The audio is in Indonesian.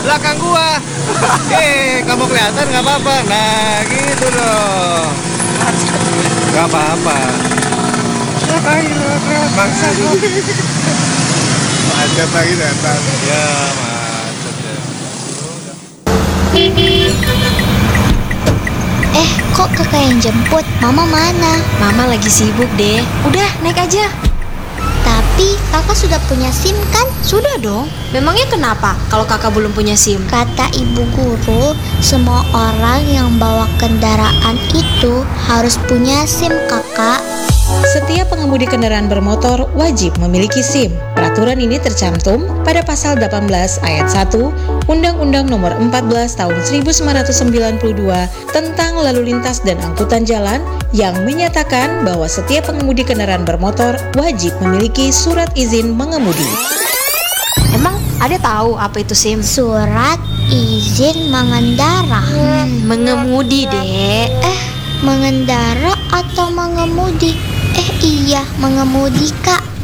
belakang gua. Kamu kelihatan nggak apa-apa. Nah, gitu dong. Nggak apa-apa. Bangsa dulu. Macet lagi datang. Ya, macet ya. Kok kakak yang jemput? Mama mana? Mama lagi sibuk deh. Udah, naik aja. Tapi kakak sudah punya SIM kan? Sudah dong. Memangnya kenapa kalau kakak belum punya SIM? Kata ibu guru, semua orang yang bawa kendaraan itu harus punya SIM kakak. Setiap pengemudi kendaraan bermotor wajib memiliki SIM. Peraturan ini tercantum pada pasal 18 ayat 1 Undang-Undang Nomor 14 Tahun 1992 tentang Lalu Lintas dan Angkutan Jalan yang menyatakan bahwa setiap pengemudi kendaraan bermotor wajib memiliki surat izin mengemudi. Emang ada tahu apa itu SIM? Surat izin mengendara. Mengemudi, Dek. Mengendara atau mengemudi? Iya, mengemudi kak.